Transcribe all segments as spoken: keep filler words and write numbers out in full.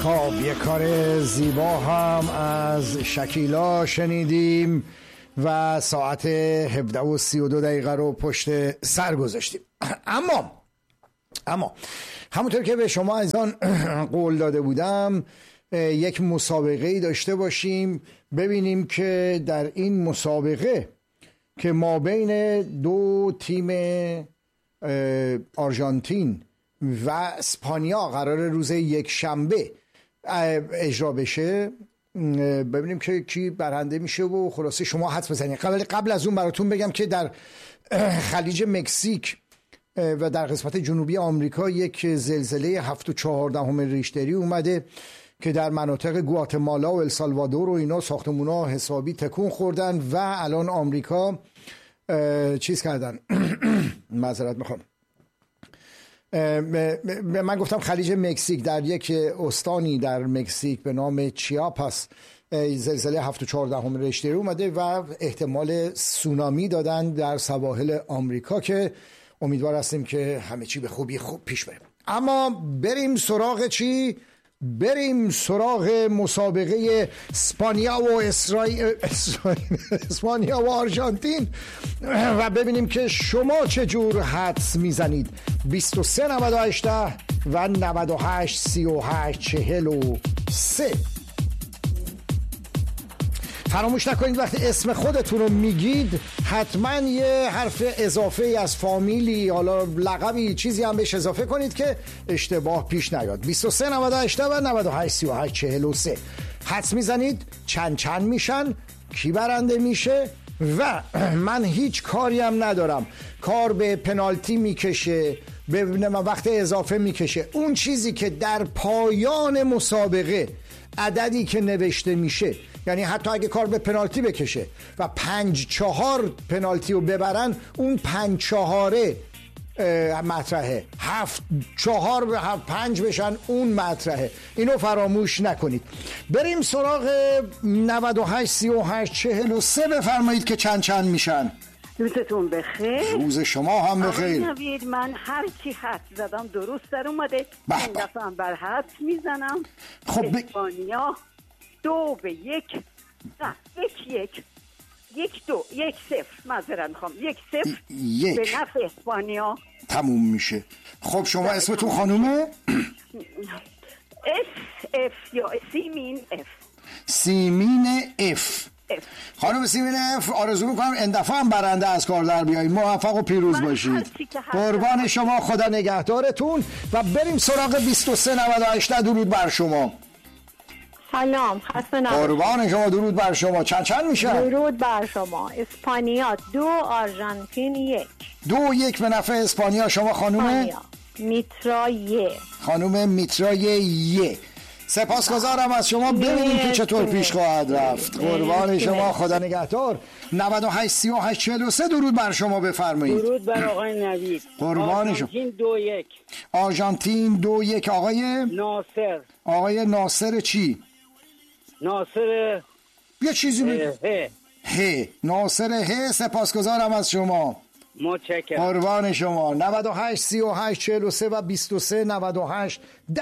خب یک کار زیبا هم از شکیلا شنیدیم و ساعت هفده و سی و دو دقیقه رو پشت سر گذاشتیم. اما اما همونطور که به شما از آن قول داده بودم یک مسابقه داشته باشیم، ببینیم که در این مسابقه که ما بین دو تیم آرژانتین و اسپانیا قرار روز یک شنبه اجرا بشه، ببینیم که کی برنده میشه و خلاصه شما حدس بزنید. قبل قبل از اون براتون بگم که در خلیج مکزیک و در قسمت جنوبی آمریکا یک زلزله هفت و چهاردهم ریشتری اومده که در مناطق گواتمالا و السالوادور و اینا ساختمونا حسابی تکون خوردن و الان آمریکا چیز کردن معذرت میخوام من گفتم خلیج مکزیک، در یک استانی در مکزیک به نام چیاپاس زلزله هفت و چهاردهم ریشتری اومده و احتمال سونامی دادن در سواحل آمریکا که امیدوار هستیم که همه چی به خوبی خوب پیش بره. اما بریم سراغ چی؟ بریم سراغ مسابقه اسپانیا و اسرائیل اسپانیا و آرژانتین و ببینیم که شما چه جور حدس میزنید. بیست و سه نود و هشت و نود و هشت سی و هشت چهل و سه. فراموش نکنید وقتی اسم خودتون رو میگید حتما یه حرف اضافه از فامیلی، حالا لقبی، چیزی هم بهش اضافه کنید که اشتباه پیش نیاد. بیست و سه نود و هشت و نود و هشت سی و هشت چهل و سه. حدس میزنید چند چند میشن، کی برنده میشه و من هیچ کاری هم ندارم. کار به پنالتی میکشه، به وقت اضافه میکشه. اون چیزی که در پایان مسابقه عددی که نوشته میشه، یعنی حتی اگه کار به پنالتی بکشه و پنج چهار پنالتی رو ببرن، اون پنج چهاره مطرحه، هفت چهار به هفت پنج بشن اون مطرحه. اینو فراموش نکنید. بریم سراغ نود و هشت سی و هشت چهل و سه. بفرمایید که چند چند میشن. روزتون بخیر. روز شما هم بخیر. نوید من هر چی حد زدم درست در اومده. این دفعه هم بر حد میزنم. خب اسپانیا دو به یک نه یک یک یک دو یک صفر معذرت میخوام یک صفر یک به نفع اسپانیا تموم میشه. خب شما اسمتون خانومه؟ اس اف یا سیمین اف. سیمین اف. خانم سیمین اف، آرزو میکنم این دفعه هم برنده از کار در بیایید. موفق و پیروز باشید. قربان شما، خدا نگهدارتون. و بریم سراغ بیست و سه نود و هشت. درود بر شما. سلام، خسته نباشید. قربان شما، درود بر شما. چند چند میشن؟ درود بر شما. اسپانیا دو، آرژانتین یک. دو یک به نفع اسپانیا. شما خانوم میترا یه. خانوم میترا یه. سپاسگزارم از شما. ببینیم که چطور پیش خواهد رفت. قربان شما، خدا نگهدار. نود و هشت سی و هشت چهل و سه. درود بر شما، بفرمایید. درود بر آقای نوید. قربان شما. آرژانتین دو یک. آرژانتین دو یک. آقای ناصر. آقای ناصر چی؟ ناصر یه چیزی بگو. ه ه ناصر ه. سپاسگزارم از شما. متشکرم. قربان شما. نود و هشت سی و هشت چهل و سه و بیست و سه نود و هشت ده.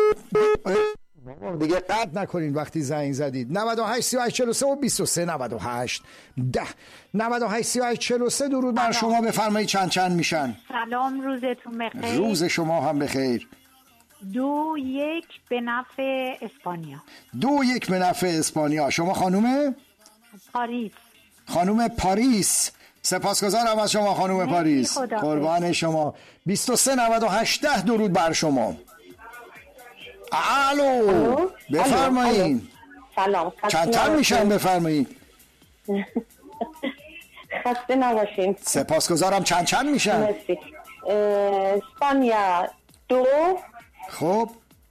دیگه قطع نکنین وقتی زنگ زدید. نود و هشت سی و هشت چهل و سه و بیست و سه نود و هشت ده. نود و هشت سی و هشت چهل و سه. درود بر شما. بفرمایید چند چند میشن. سلام، روزتون بخیر. روز شما هم بخیر. دو یک به نفع اسپانیا. دو یک به نفع اسپانیا. شما خانومه؟ پاریس. خانوم پاریس. سپاسگزارم از شما خانوم پاریس. قربان شما. بیست و سه نود و هشت. درود بر شما. الو، بفرمایید. سلام. چند چند میشن؟ بفرمایید. خسته نباشین. سپاسگزارم. چند چند میشن؟ مرسی. اسپانیا دو. خب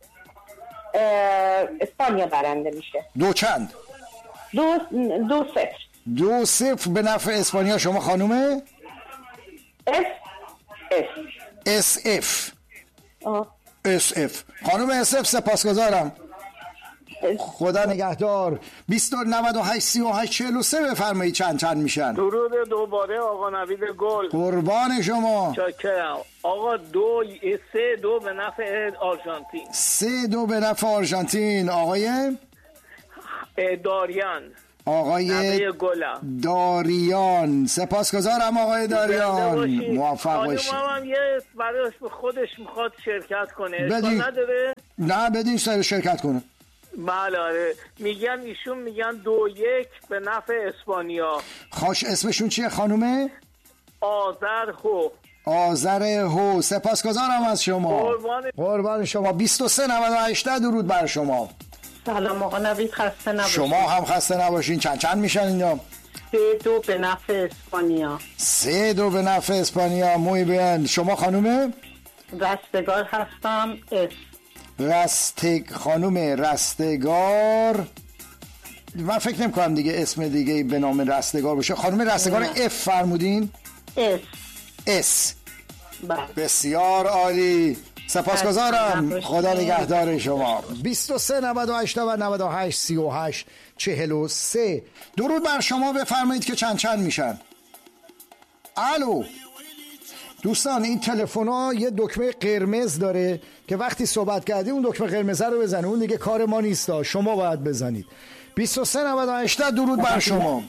اسپانیا برنده میشه. دو چند؟ دو دو صفر. دو صفر به نفع اسپانیا. شما خانومه؟ اس اف. اس اف. آه. اس اف. خانوم اس اف، سپاسگزارم. خدا نگهدار. بیست و نود و هشت سی و هشت چهل و سه بفرمایید چند چند میشن؟ درود دوباره آقا نوید گل. قربان شما. چاکرم آقا. دو سه دو به نفع آرژانتین. سه دو به نفع آرژانتین. آقای داریان. آقای داریان. سپاسگزارم آقای داریان. موفق باشید. خانومم یه برای خودش میخواد شرکت کنه. بدین. نداره؟ نه بدین سر شرکت کنه. بله آره. میگن ایشون میگن دو یک به نفع اسپانیا. خوش اسمشون چیه خانومه؟ آذر هو. آذر هو. سپاسگزارم از شما. قربان قربان شما. بیست و سه نود و هشت درود بر شما. سلام آقا نوید، خسته نباشین. شما هم خسته نباشین. چند چند میشن اینا؟ سه دو به نفع اسپانیا. سه دو به نفع اسپانیا. موی بیان. شما خانومه؟ رستگار هستم. اس رستگ خانوم رستگار. من فکر نمی کنم دیگه اسم دیگه به نام رستگار باشه. خانوم رستگار اف فرمودین؟ اس اس. بله. بسیار عالی. سپاسگزارم. خدا نگهدار شما. بیست و سه نود و هشت و نود و هشت سی و هشت چهل و سه. درود بر شما. بفرمایید که چند چند میشن. الو دوستان، این تلفن ها یه دکمه قرمز داره که وقتی صحبت کردی اون دکمه قرمز رو بزنه، اون دیگه کار ما نیست، شما باید بزنید. بیست و سه نود و هشت درود بر شما.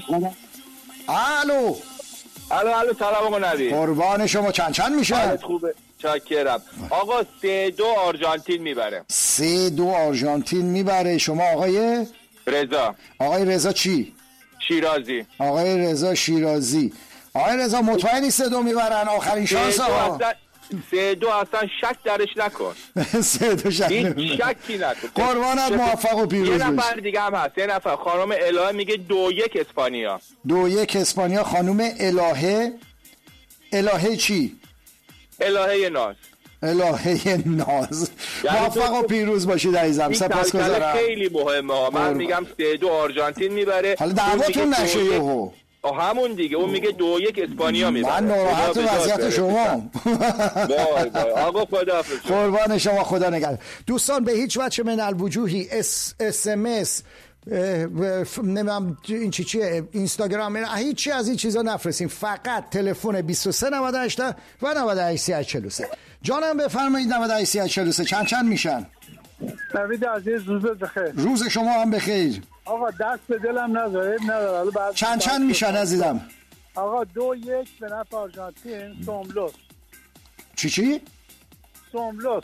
الو الو الو سلام آقا نوید. قربان شما. چند چند میشن؟ خوبه چاکرم آقا. سه دو آرژانتین میبره. سه دو آرژانتین میبره. شما آقای رضا. آقای رضا چی؟ شیرازی. آقای رضا شیرازی. آقای رضا مطمئنی سه دو میبرن؟ آخرین شانس ها. سه دو اصلا شک درش نکن. سه دو شک هیچ شکی نکن. قربانت. موفق و پیروز یه باشی. نفر دیگه هم هست. یه نفر خانم الهه میگه دو یک اسپانیا. دو یک اسپانیا. خانم الهه. الهه چی؟ الهه ناز. الهه ناز. موفق و پیروز باشید عزیزم. سپاسگزارم. خیلی مهمه. من میگم سه دو آرژانتین میبره. حالا دعواتون نشه یهو. همون دیگه اون میگه دو یک اسپانیا میبره. من ناراحت وضعیت شما. وای وای آقا خداحافظ. قربان شما. خدا نگهدار. دوستان به هیچ وجه من الوجوهی اس اس ام اس نمیدونم این چی چیه اینستاگرام هیچ چی از این چیزا نفرستین. فقط تلفن بیست و سه نود و هشت و نود و هشت سی و هشت چهل و سه. جانم بفرمایید. نود و هشت سی و هشت چهل و سه. چند چند میشن؟ نوید عزیز روز بخیر. روز شما هم بخیر. آقا دست به دلم نذارید. نداره بعد چند چند میشن عزیزم؟ آقا دو یک به نفع آرژانتین. سوملوس. چی چی؟ سوملوس.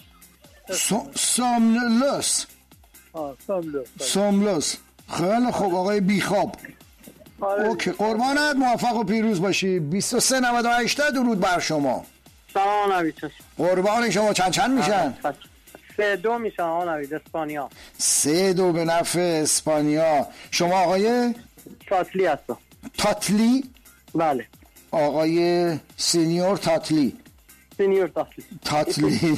سوملوس. آه سوملوس. سوملوس. خیلی خوب آقای بیخواب. آره. اوکی قربانت. موفق و پیروز باشی. بیست و سه نود و هشت درود بر شما. سلام نوید. قربان شما. چند چند میشن؟ سه دو میشن آقا نوید. اسپانیا. سه دو به نفع اسپانیا. شما آقای تاتلی هستم. تاتلی؟ بله. آقای سینیور تاتلی. سینیور تاتلی. تاتلی.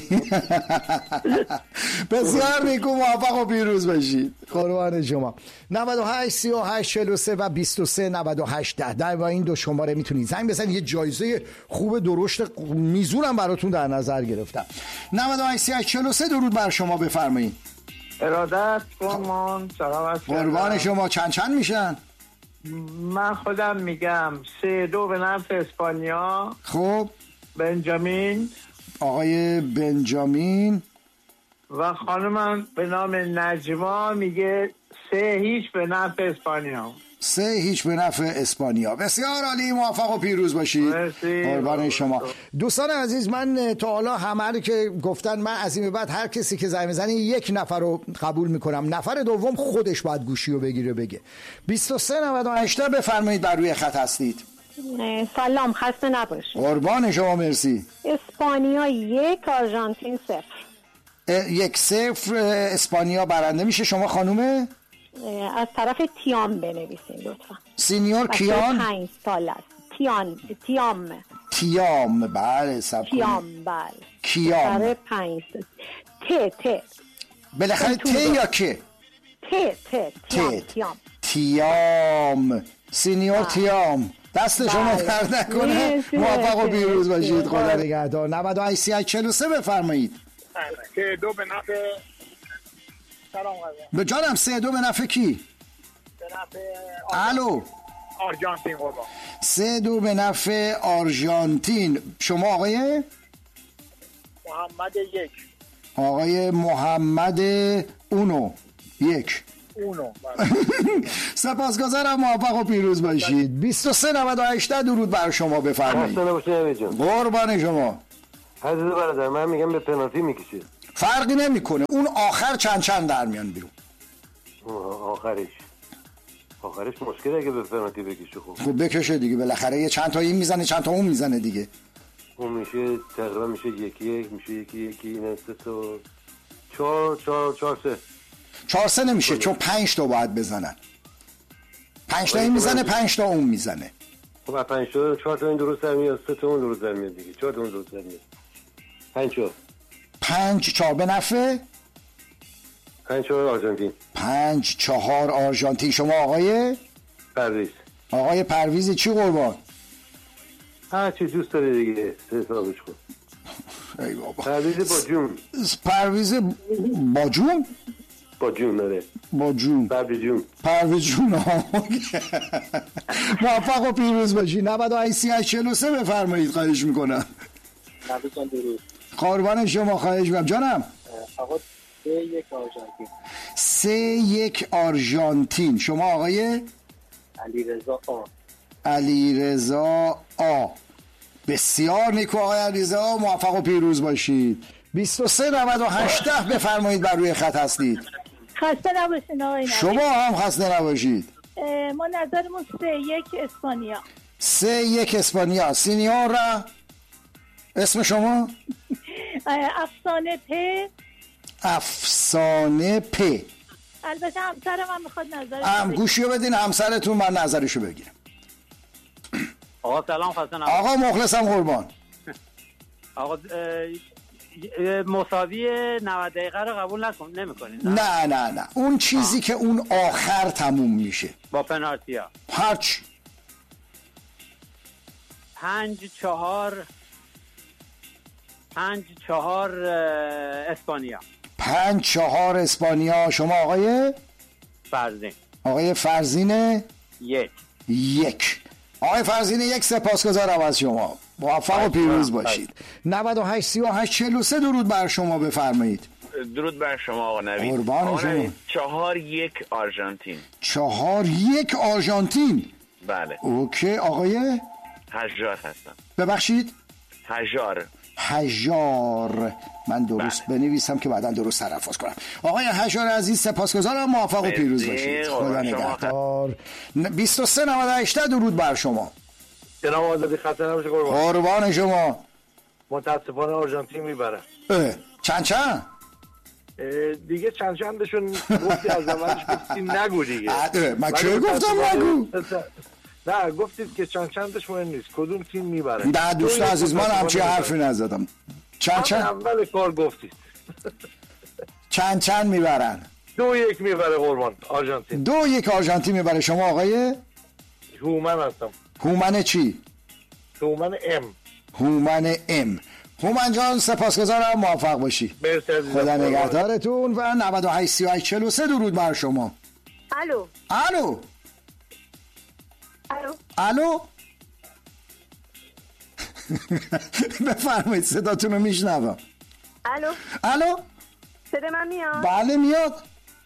بسیار نیکو. موفق و پیروز باشید. قربان شما. نود و هشت سی و هشت چهل و سه و بیست و سه نود و هشت ده در با این دو شماره میتونید زنگ بزنید. یه جایزه خوب درشت میزونم براتون در نظر گرفتم. نود و هشت سی و هشت چهل و سه درود بر شما. بفرمایید. ارادت قربان. سلام. قربان شما. چند چند میشن؟ من خودم میگم سه دو به نفع اسپانیا. خب بنجامین. آقای بنجامین. و خانمم به نام نجما میگه سه هیچ به نفع اسپانیا. سه هیچ به نفع اسپانیا. بسیار عالی. موفق و پیروز باشید. قربان شما. دوستان عزیز، من تا حالا همه رو که گفتن من از این به بعد هر کسی که زنگ بزنه یک نفر رو قبول میکنم. نفر دوم خودش باید گوشی رو بگیره بگه. بیست و سه نود و هشت بفرمایید. بر روی خط هستید. سلام. خسته نباشید. قربان شما. مرسی. اسپانیا یک آرژانتین صفر. یک صفر اسپانیا برنده میشه. شما خانومه؟ از طرف تیام بنویسین لطفا. سینیور کیان؟ پنج سال است. تیان. تیام. تیام. بله. سب تیام. بله. کیام. برای پنج ت ت بالاخره ت یا که؟ ت ت تیام. تیام. تیام. سینیور تیام. دست شما درد نکنه. موفق و پیروز باشید. خدا نگهدار. نود و هشت سی و هشت چهل و سه بفرمایید. سه دو به نفع سلام قدم. به جانم سه دو به نفع کی؟ به نفع الو آرژانتین قربان. سه دو به نفع آرژانتین. شما آقای محمد یک. آقای محمد اونو یک. اونو. سپاسگزارم، موفق و پیروز باشید. بیست و سه نود و هشت درود بر شما بفرمایید. قربان شما. عزیز برادر من میگم به پنالتی میکشه. فرقی نمیکنه، اون آخر چند چند در میان بیرون. آخرش آخرش مشکل اگه به پنالتی بکشه. خوب خب بکشه دیگه، بالاخره یه چند تا این میزنه چند تا اون میزنه دیگه. اون میشه تقریبا میشه یکی یک میشه یکی یکی این سه تا چهار چهار چهار سه چهار سه نمیشه چون پنج تا باید بزنن. پنج تا این میزنه پنج تا اون میزنه. خب پنج تا چهار تا این درست در میاد، سه تا اون درست در میاد دیگه. چهار تا اون درست در میاد. پنج تا پنج چهار به نفع پنج چهار آرژانتین. پنج چهار آرژانتین. شما آقای پرویز. آقای پرویز چی قربان؟ هر چی دوست داره دیگه حسابش کن. ای بابا. پرویز با جون. پرویز با جون؟ با جون داره. با جون. پرویز جون. پرویز جون ها. موفق و پیروز باشی. نود و هشت سی و هشت چهل و سه بفرمایید خواهش میکنم. نبیتان درود. قربان شما خواهش میکنم. جانم آقا سه یک آرژانتین. سه یک آرژانتین. شما آقای علیرضا آ. علیرضا آ. بسیار نیکو آقای علیرضا، موفق و پیروز باشید. بیست و سه نود و هشت بفرمایید، بر روی خط هستید. خسته نباشید آقای نبی. شما هم خسته نباشید. ما نظرمون سه یک اسپانیا. سه یک اسپانیا. سینیورا اسم شما؟ افسانه پ. افسانه پ. البته همسرم هم میخواد نظرش هم گوشیو بدین همسرتون من نظرشو بگیرم. آقا سلام خسته نباشید. آقا مخلصم قربان. آقا مساوی نود دقیقه رو قبول نکن نمی‌کنید؟ نه نه نه اون چیزی آه. که اون آخر تموم میشه با پنالتی ها. هرچ پنج چهار پنج چهار اسپانیا. پنج چهار اسپانیا. شما آقای فرزین. آقای فرزین یک یک. آقای فرزین یک، سپاسگزارم از شما، موفق و پیروز باشید. نود و هشت سی و هشت چهل و سه درود بر شما بفرمایید. درود بر شما آقا نوید. قربان شما. چهار یک آرژانتین. چهار یک آرژانتین. بله. اوکی. آقای حجار هستم. ببخشید حجار. حجار. من درست بله. بنویسم که بعدا درست تلفظ کنم. آقای حجار عزیز سپاسگزارم، موفق و پیروز باشید. خدا نگهدار. بیست و سه نود و هشت درود بر شما. جناب آزادی خسته نباشه قربان. قربان شما. متاسفانه آرژانتین میبره. چند چند؟ دیگه چند چندشون گفتی از اولش گفتی نگو دیگه. من چه گفتم نگو؟ نه گفتید که چند چندش مهم نیست، کدوم تیم میبره. نه دوست عزیز من همچی حرفی نزدم. چند چند؟ اول کار گفتید. چند چند میبرن؟ دو یک میبره قربان آرژانتین. دو یک آرژانتین میبره. شما آقای؟ هومن هستم. هومن چی؟ هومن ام. هومن ام. هومن جان سپاسگزارم، موفق باشی. خدا نگهدارتون. و نود و هشت سی و هشت چهل و سه درود بر شما. الو الو الو الو بفرمایید صداتون رو میشنوم. الو الو صدا من میاد؟ بله میاد.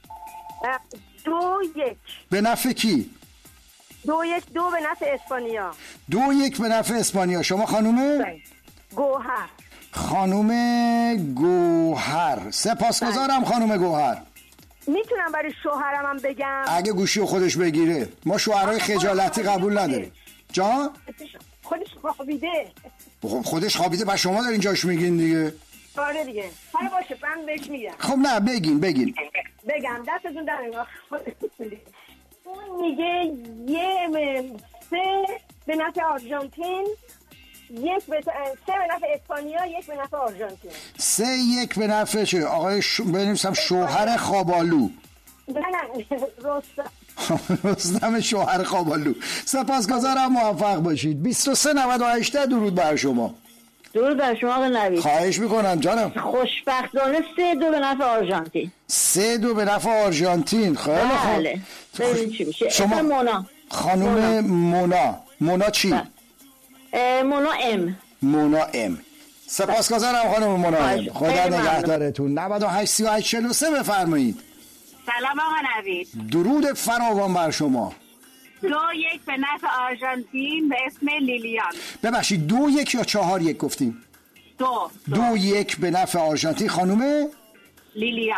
دو یک به نفع کی؟ دو یک دو به نفع اسپانیا. دو یک به نفع اسپانیا. شما خانومه؟ گوهر. خانوم گوهر سپاسگزارم. خانوم گوهر میتونم برای شوهرم هم بگم؟ اگه گوشی خودش بگیره. ما شوهرای خجالتی قبول نداریم. جا؟ خودش خوابیده. خودش خوابیده و شما دارین جاش میگین دیگه. آره دیگه. حالا باشه من بهش میگم. خب نه بگین بگین. بگم دستتون در نگاه. اون میگه یه سه به نفع آرژانتین، یک به سه به نفع اسپانیا، یک به نفع آرژانتین. سه یک به نفع چه؟ آقای ش... بنویسم شوهر خوابالو. نه نه رستم. رستم شوهر خوابالو. سپاسگزارم، موفق باشید. بیست و سه نود و هشت درود بر شما. درود بر شما آقای نوید. خواهش میکنم جانم. خوشبختانه سه دو به نفع آرژانتین. سه دو به نفع آرژانتین. خیلی خوب. بله. ببین چی میشه. شما مونا. خانم مونا. مونا چی؟ مونا ام. مونا ام. سپاسگزارم خانم مونا ام. خدا نگهدارتون. نود و هشت سی و هشت چهل و سه بفرمایید. سلام آقا نوید. درود فراوان بر شما. دو یک به نفع آرژانتین به اسم لیلیان. ببخشید دو یک یا چهار یک گفتیم؟ دو دو, دو یک به نفع آرژانتین. خانومه؟ لیلیان.